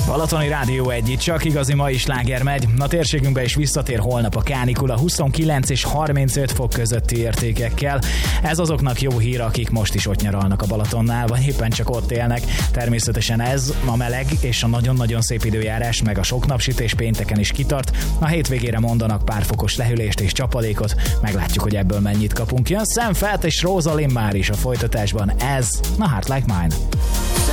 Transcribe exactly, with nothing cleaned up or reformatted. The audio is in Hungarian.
Balatoni Rádió egy, csak igazi mai sláger megy. A térségünkbe is visszatér holnap a kánikula huszonkilenc és harmincöt fok közötti értékekkel. Ez azoknak jó hír, akik most is ott nyaralnak a Balatonnál, vagy éppen csak ott élnek. Természetesen ez a meleg és a nagyon-nagyon szép időjárás, meg a sok napsütés pénteken is kitart. A hétvégére mondanak pár fokos lehűlést és csapadékot. Meglátjuk, hogy ebből mennyit kapunk. Jön Sam Fett és Rosalind már is a folytatásban. Ez a Heart Like Mine.